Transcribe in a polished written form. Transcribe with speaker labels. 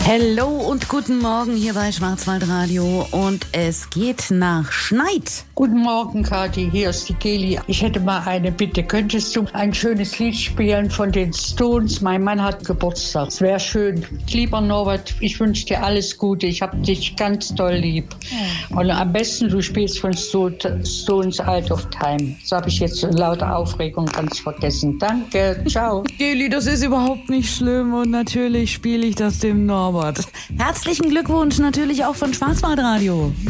Speaker 1: Hallo und guten Morgen hier bei Schwarzwaldradio und es geht nach Schneid.
Speaker 2: Guten Morgen, Kathi, hier ist die Geli. Ich hätte mal eine Bitte. Könntest du ein schönes Lied spielen von den Stones? Mein Mann hat Geburtstag. Es wäre schön. Lieber Norbert, ich wünsche dir alles Gute. Ich habe dich ganz doll lieb. Und am besten, du spielst von Stones Out of Time. Das habe ich jetzt in lauter Aufregung ganz vergessen. Danke, ciao.
Speaker 1: Geli, das ist überhaupt nicht schlimm und natürlich spiele ich das dem Norbert. Herzlichen Glückwunsch natürlich auch von Schwarzwaldradio.